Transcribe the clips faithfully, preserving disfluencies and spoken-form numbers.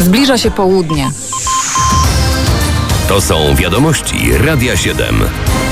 Zbliża się południe. To są wiadomości Radia siedem.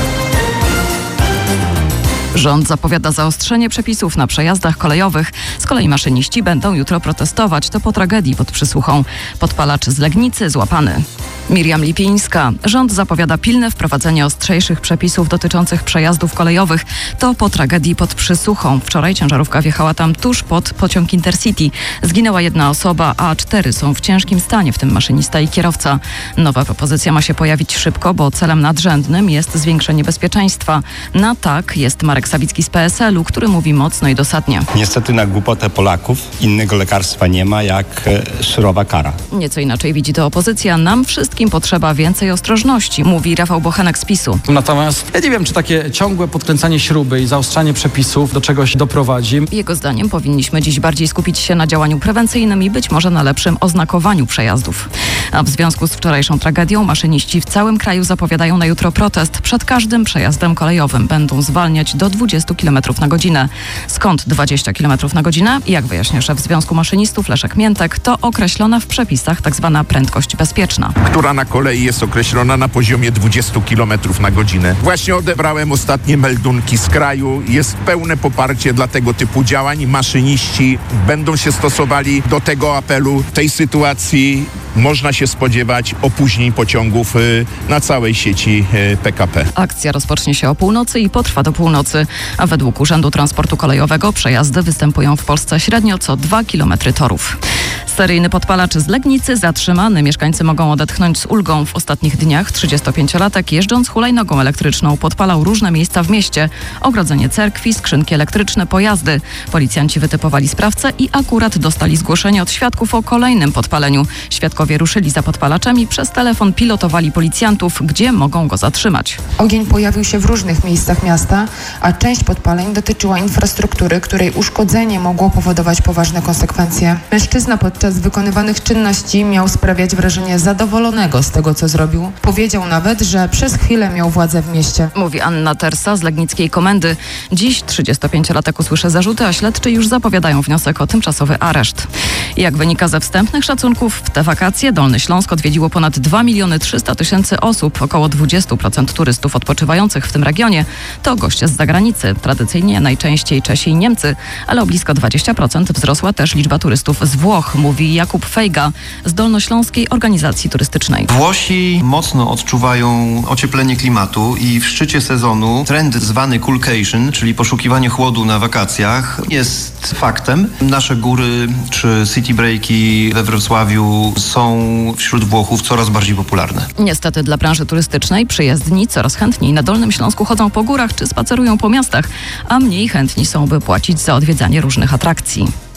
Rząd zapowiada zaostrzenie przepisów na przejazdach kolejowych. Z kolei maszyniści będą jutro protestować. To po tragedii pod Przysłuchą. Podpalacz z Legnicy złapany. Miriam Lipińska. Rząd zapowiada pilne wprowadzenie ostrzejszych przepisów dotyczących przejazdów kolejowych. To po tragedii pod Przysłuchą. Wczoraj ciężarówka wjechała tam tuż pod pociąg Intercity. Zginęła jedna osoba, a cztery są w ciężkim stanie, w tym maszynista i kierowca. Nowa propozycja ma się pojawić szybko, bo celem nadrzędnym jest zwiększenie bezpieczeństwa. Na tak jest Marek Sawicki z P S L u, który mówi mocno i dosadnie. Niestety na głupotę Polaków innego lekarstwa nie ma jak e, surowa kara. Nieco inaczej widzi to opozycja. Nam wszystkim potrzeba więcej ostrożności, mówi Rafał Bochenek z PiSu. Natomiast ja nie wiem, czy takie ciągłe podkręcanie śruby i zaostrzanie przepisów do czegoś doprowadzi. Jego zdaniem powinniśmy dziś bardziej skupić się na działaniu prewencyjnym i być może na lepszym oznakowaniu przejazdów. A w związku z wczorajszą tragedią maszyniści w całym kraju zapowiadają na jutro protest. Przed każdym przejazdem kolejowym będą zwalniać do dwudziestu kilometrów na godzinę. Skąd dwadzieścia kilometrów na godzinę? Jak wyjaśnia szef Związku Maszynistów Leszek Miętek, to określona w przepisach tzw. prędkość bezpieczna. Która na kolei jest określona na poziomie dwudziestu kilometrów na godzinę. Właśnie odebrałem ostatnie meldunki z kraju. Jest pełne poparcie dla tego typu działań. Maszyniści będą się stosowali do tego apelu. W tej sytuacji można się spodziewać opóźnień pociągów na całej sieci P K P. Akcja rozpocznie się o północy i potrwa do północy, a według Urzędu Transportu Kolejowego przejazdy występują w Polsce średnio co dwa kilometry torów. Seryjny podpalacz z Legnicy zatrzymany. Mieszkańcy mogą odetchnąć z ulgą. W ostatnich dniach trzydziestopięciolatek jeżdżąc hulajnogą elektryczną podpalał różne miejsca w mieście. Ogrodzenie cerkwi, skrzynki elektryczne, pojazdy. Policjanci wytypowali sprawcę i akurat dostali zgłoszenie od świadków o kolejnym podpaleniu. Świadkowie ruszyli za podpalaczem i przez telefon pilotowali policjantów, gdzie mogą go zatrzymać. Ogień pojawił się w różnych miejscach miasta, a część podpaleń dotyczyła infrastruktury, której uszkodzenie mogło powodować poważne konsekwencje. Mężczyzna podczas wykonywanych czynności miał sprawiać wrażenie zadowolonego z tego, co zrobił. Powiedział nawet, że przez chwilę miał władzę w mieście. Mówi Anna Tersa z Legnickiej Komendy. Dziś trzydziestopięciolatek usłyszy zarzuty, a śledczy już zapowiadają wniosek o tymczasowy areszt. Jak wynika ze wstępnych szacunków, w te wakacje Dolny Śląsk odwiedziło ponad dwa miliony trzysta tysięcy osób. Około dwadzieścia procent turystów odpoczywających w tym regionie to goście z zagranicy. Tradycyjnie najczęściej Czesi i Niemcy, ale o blisko dwadzieścia procent wzrosła też liczba turystów z Włoch, mówi Jakub Fejga z Dolnośląskiej Organizacji Turystycznej. Włosi mocno odczuwają ocieplenie klimatu i w szczycie sezonu trend zwany coolcation, czyli poszukiwanie chłodu na wakacjach, jest faktem. Nasze góry czy city breaki we Wrocławiu są wśród Włochów coraz bardziej popularne. Niestety dla branży turystycznej przyjezdni coraz chętniej na Dolnym Śląsku chodzą po górach czy spacerują po miastach, a mniej chętni są, by płacić za odwiedzanie różnych atrakcji.